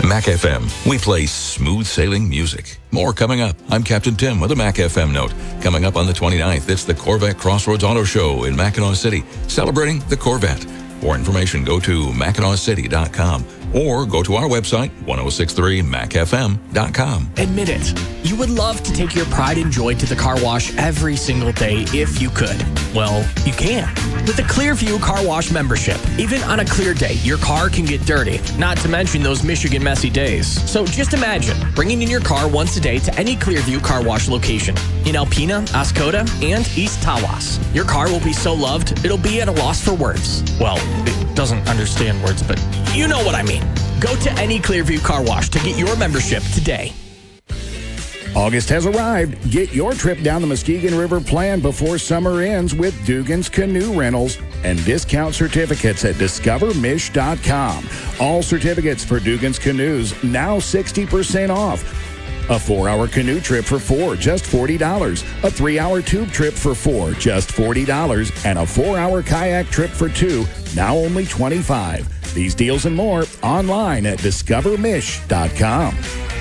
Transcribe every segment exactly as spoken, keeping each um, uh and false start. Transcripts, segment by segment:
Mac F M, we play smooth sailing music. More coming up. I'm Captain Tim with a Mac F M note. Coming up on the twenty-ninth, it's the Corvette Crossroads Auto Show in Mackinac City, celebrating the Corvette. For information, go to mackinac city dot com or go to our website, ten sixty-three mac f m dot com. Admit it, you would love to take your pride and joy to the car wash every single day if you could. Well, you can. With the Clearview Car Wash membership, even on a clear day, your car can get dirty, not to mention those Michigan messy days. So just imagine bringing in your car once a day to any Clearview Car Wash location in Alpena, Oscoda, and East Tawas. Your car will be so loved, it'll be at a loss for words. Well, it doesn't understand words, but you know what I mean. Go to any Clearview Car Wash to get your membership today. August has arrived. Get your trip down the Muskegon River planned before summer ends with Dugan's Canoe Rentals and discount certificates at discover mish dot com. All certificates for Dugan's Canoes now sixty percent off. A four-hour canoe trip for four, just forty dollars. A three-hour tube trip for four, just forty dollars. And a four-hour kayak trip for two, now only twenty-five dollars. These deals and more online at discover mish dot com.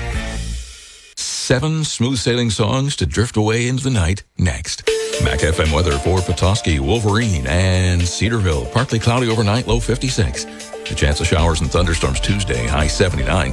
Seven smooth sailing songs to drift away into the night next. Mac F M weather for Petoskey, Wolverine, and Cedarville. Partly cloudy overnight, low fifty-six. A chance of showers and thunderstorms Tuesday, high seventy-nine.